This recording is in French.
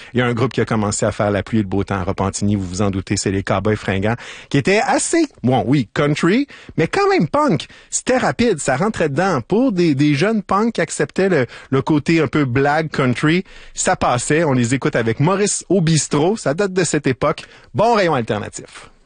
il y a un groupe qui a commencé à faire la pluie et le beau temps à Repentigny, vous vous en doutez, c'est les Cowboys Fringants, qui étaient assez, bon, oui, country, mais quand même punk. C'était rapide, ça rentrait dedans. Pour des jeunes punks qui acceptaient le côté un peu black country, ça passait. On les écoute avec Maurice au bistrot, ça date de cette époque. Bon rayon alternatif.